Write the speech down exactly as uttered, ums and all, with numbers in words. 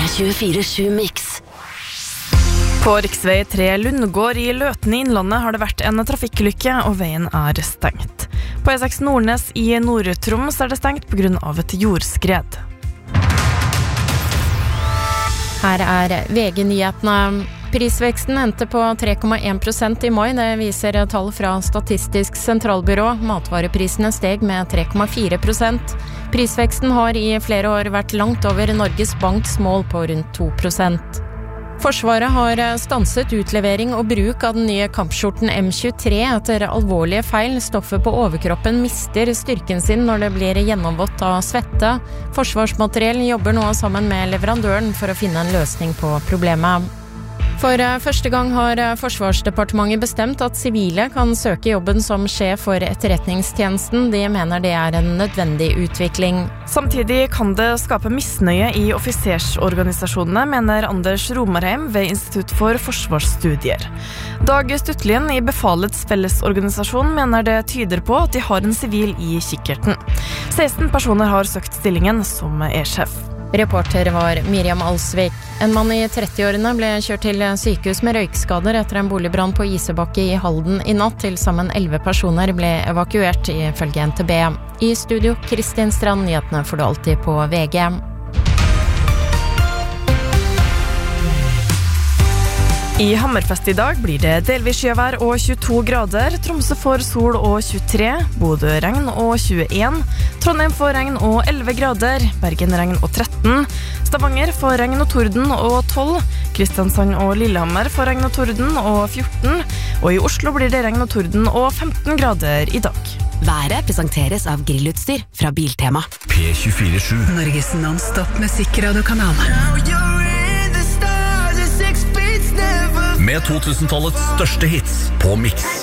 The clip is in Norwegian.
tjuefire sju Mix. På riksvei tre Lundgård i Løten i Innlandet har det vært en trafikkulykke, og veien er stengt. På E seks Nordnes i Nord-Troms er det stengt på grunn av et jordskred. Her er V G-nyhetene. Prisveksten endte på tre komma en prosent i mai, det viser tall fra Statistisk sentralbyrå. Matvareprisene steg med tre komma fire prosent. Prisveksten har i flere år vært langt over Norges Banks mål på rundt to prosent. Forsvaret har stanset utlevering og bruk av den nye kampskjorten M tjuetre etter alvorlige feil. Stoffet på overkroppen mister styrken sin når det blir gjennomvått av svette. Forsvarsmateriell jobber nå sammen med leverandøren for å finne en løsning på problemet. For første gang har Forsvarsdepartementet bestemt at sivile kan søke jobben som sjef for etterretningstjenesten. De mener det er en nødvendig utvikling. Samtidig kan det skape misnøye i offisersorganisasjonene, mener Anders Romarheim ved Institutt for Forsvarsstudier. Dag Stuttlien i Befalets fellesorganisasjon mener det tyder på at de har en sivil i kikkerten. seksten personer har søkt stillingen som E-sjef. Reporter var Miriam Alsvik. En mann i trettiårene ble kjørt til sykehus med røykskader etter en boligbrann på Isebakke i Halden i natt. Til sammen elleve personer ble evakuert, ifølge N T B. I studio, Kristin Strand, nyhetene får du alltid på V G. I Hammerfest i dag blir det delvis sjøvær og tjueto grader. Tromsø får sol og tjuetre, Bodø regn og tjueen, Trondheim får regn og elleve grader, Bergen regn og tretten, Stavanger får regn og torden og tolv, Kristiansand og Lillehammer får regn og torden og fjorten, og i Oslo blir det regn og torden og femten grader i dag. Været presenteres av grillutstyr fra Biltema. P tjuefire sju. Norges non-stop musikkradiokanal. Med to tusen-tallets største hits på Mix.